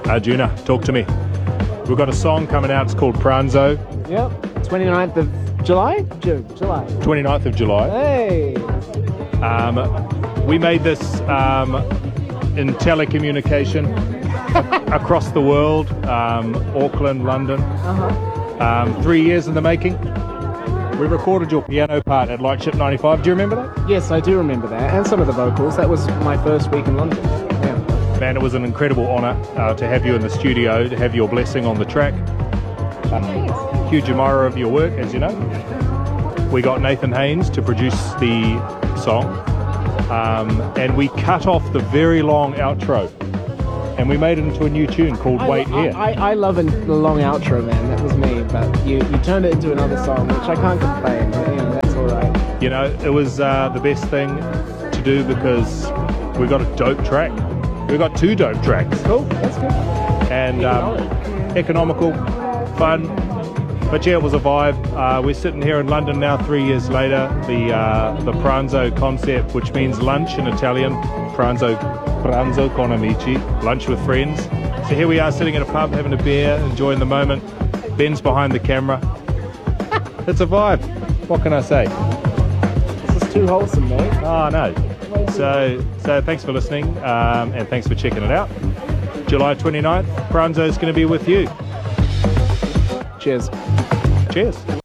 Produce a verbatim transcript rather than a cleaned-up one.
Arjuna, talk to me. We've got a song coming out, it's called Pranzo. Yep, twenty-ninth of July? June, July. twenty-ninth of July. Hey! Um, we made this um, in telecommunication across the world, um, Auckland, London. Uh-huh. Um, three years in the making. We recorded your piano part at Lightship ninety-five. Do you remember that? Yes, I do remember that, and some of the vocals. That was my first week in London. Yeah. Man, it was an incredible honour uh, to have you in the studio, to have your blessing on the track. Uh, huge admirer of your work, as you know. We got Nathan Haynes to produce the song, um, and we cut off the very long outro, and we made it into a new tune called I, Wait I, Here. I, I love a long outro, man. That was me, but you, you turned it into another song, which I can't complain. But, you know, that's all right. You know, it was uh, the best thing to do because we got a dope track. We got two dope tracks. Cool, that's good. And um, economical, fun. But yeah, it was a vibe. Uh, we're sitting here in London now, three years later. The uh, the pranzo concept, which means lunch in Italian, pranzo, pranzo con amici, lunch with friends. So here we are sitting in a pub, having a beer, enjoying the moment. Ben's behind the camera. It's a vibe. What can I say? This is too wholesome, mate. Oh, no. So, so thanks for listening, um, and thanks for checking it out. July twenty-ninth, Pranzo's going to be with you. Cheers. Cheers.